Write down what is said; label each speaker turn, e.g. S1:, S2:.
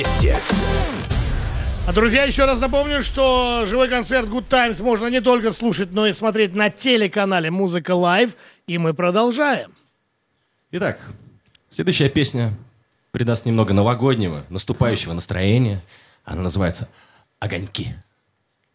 S1: Друзья, еще раз напомню, что живой концерт Good Times можно не только слушать, но и смотреть на телеканале Музыка Лайв. И мы продолжаем.
S2: Итак, следующая песня придаст немного новогоднего, наступающего настроения. Она называется «Огоньки».